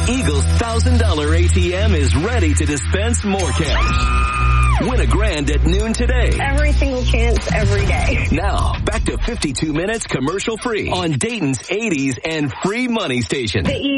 Eagle's $1,000 ATM is ready to dispense more cash. Win $1,000 at noon today. Every single chance, every day. Now, back to 52 minutes commercial free on Dayton's 80s and free money station. The